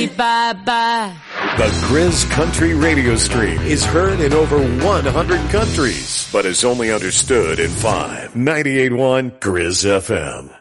Bye-bye. The Grizz Country Radio Stream is heard in over 100 countries, but is only understood in 5. 98.1 Grizz FM.